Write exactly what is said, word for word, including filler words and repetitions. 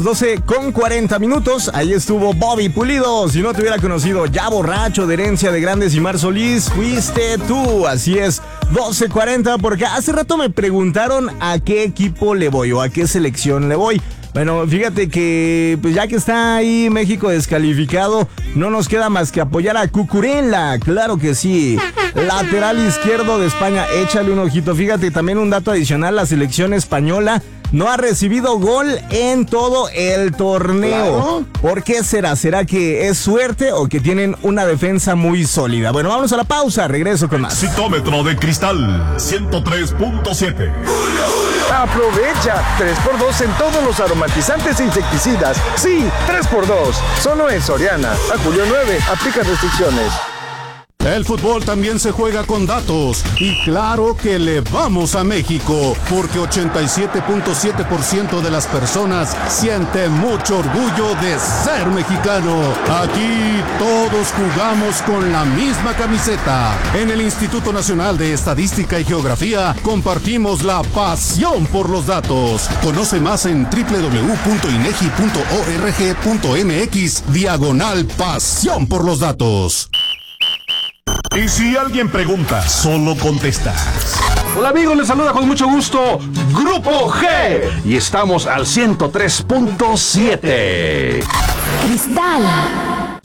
doce con cuarenta minutos, ahí estuvo Bobby Pulido. Si no te hubiera conocido ya borracho de herencia de Grandes y Mar Solís, fuiste tú. Así es, doce cuarenta, porque hace rato me preguntaron a qué equipo le voy o a qué selección le voy. Bueno, fíjate que pues ya que está ahí México descalificado, no nos queda más que apoyar a Cucurella, claro que sí. Lateral izquierdo de España, échale un ojito. Fíjate, también un dato adicional, la selección española no ha recibido gol en todo el torneo. ¿Por qué será? ¿Será que es suerte o que tienen una defensa muy sólida? Bueno, vamos a la pausa, regreso con más. Citómetro de Cristal ciento tres punto siete. Aprovecha tres por dos en todos los aromatizantes e insecticidas. Sí, tres por dos. Solo en Soriana. A julio nueve. Aplica restricciones. El fútbol también se juega con datos y claro que le vamos a México porque ochenta y siete punto siete por ciento de las personas siente mucho orgullo de ser mexicano. Aquí todos jugamos con la misma camiseta. En el Instituto Nacional de Estadística y Geografía compartimos la pasión por los datos. Conoce más en doble u doble u doble u punto inegi punto org punto mx diagonal pasión por los datos. Y si alguien pregunta, solo contestas. Hola amigos, les saluda con mucho gusto Grupo G y estamos al ciento tres punto siete. Cristal